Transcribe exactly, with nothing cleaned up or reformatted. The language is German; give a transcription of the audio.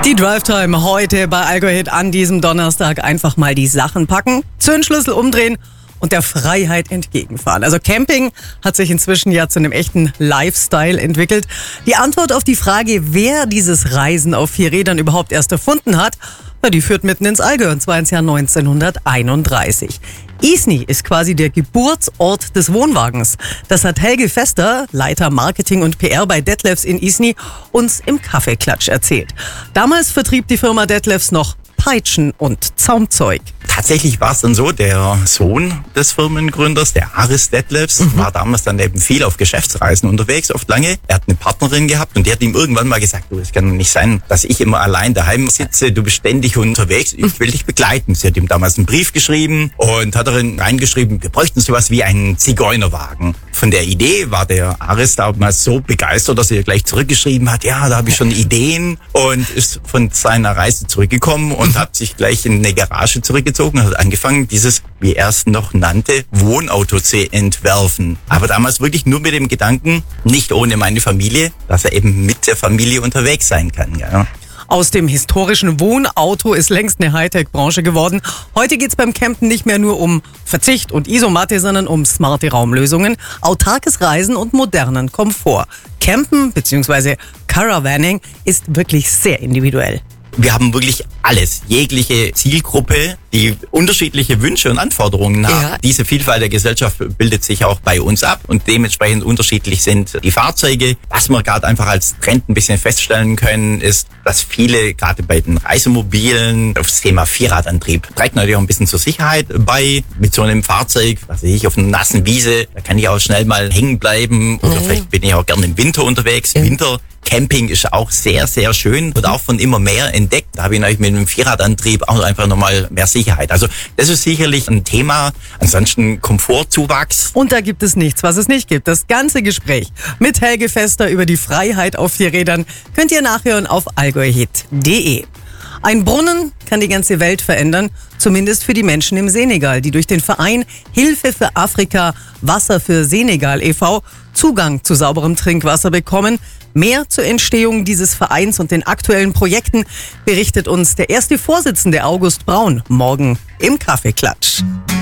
Die Drive-Time heute bei Allgäu Hit an diesem Donnerstag. Einfach mal die Sachen packen, Zündschlüssel umdrehen und der Freiheit entgegenfahren. Also Camping hat sich inzwischen ja zu einem echten Lifestyle entwickelt. Die Antwort auf die Frage, wer dieses Reisen auf vier Rädern überhaupt erst erfunden hat, na, die führt mitten ins Allgäu, und zwar ins Jahr neunzehnhunderteinunddreißig. Isny ist quasi der Geburtsort des Wohnwagens. Das hat Helge Fester, Leiter Marketing und P R bei Detlefs in Isny, uns im Kaffeeklatsch erzählt. Damals vertrieb die Firma Detlefs noch Peitschen und Zaumzeug. Tatsächlich war es dann so, der Sohn des Firmengründers, der Aris Detlefs, mhm. war damals dann eben viel auf Geschäftsreisen unterwegs, oft lange. Er hat eine Partnerin gehabt und die hat ihm irgendwann mal gesagt, du, es kann nicht sein, dass ich immer allein daheim sitze, du bist ständig unterwegs, ich will dich begleiten. Sie hat ihm damals einen Brief geschrieben und hat darin reingeschrieben, wir bräuchten sowas wie einen Zigeunerwagen. Von der Idee war der Aris damals so begeistert, dass er gleich zurückgeschrieben hat, ja, da habe ich schon Ideen, und ist von seiner Reise zurückgekommen und hat sich gleich in eine Garage zurückgezogen und hat angefangen, dieses, wie er es noch nannte, Wohnauto zu entwerfen. Aber damals wirklich nur mit dem Gedanken, nicht ohne meine Familie, dass er eben mit der Familie unterwegs sein kann. Ja. Aus dem historischen Wohnauto ist längst eine Hightech-Branche geworden. Heute geht's beim Campen nicht mehr nur um Verzicht und Isomatte, sondern um smarte Raumlösungen, autarkes Reisen und modernen Komfort. Campen bzw. Caravanning ist wirklich sehr individuell. Wir haben wirklich alles, jegliche Zielgruppe, die unterschiedliche Wünsche und Anforderungen hat. Ja. Diese Vielfalt der Gesellschaft bildet sich auch bei uns ab und dementsprechend unterschiedlich sind die Fahrzeuge. Was wir gerade einfach als Trend ein bisschen feststellen können, ist, dass viele gerade bei den Reisemobilen auf das Thema Vierradantrieb trägt natürlich auch ein bisschen zur Sicherheit bei. Mit so einem Fahrzeug, was weiß ich, auf einer nassen Wiese, da kann ich auch schnell mal hängen bleiben oder mhm. vielleicht bin ich auch gerne im Winter unterwegs. Ja. Winter Camping ist auch sehr, sehr schön, wird auch von immer mehr entdeckt. Da habe ich natürlich mit einem Vierradantrieb auch einfach nochmal mehr Sicherheit. Also das ist sicherlich ein Thema. Ansonsten Komfortzuwachs. Und da gibt es nichts, was es nicht gibt. Das ganze Gespräch mit Helge Fester über die Freiheit auf vier Rädern könnt ihr nachhören auf allgäuhit punkt de. Ein Brunnen kann die ganze Welt verändern, zumindest für die Menschen im Senegal, die durch den Verein Hilfe für Afrika, Wasser für Senegal e V Zugang zu sauberem Trinkwasser bekommen. Mehr zur Entstehung dieses Vereins und den aktuellen Projekten berichtet uns der erste Vorsitzende August Braun morgen im Kaffeeklatsch.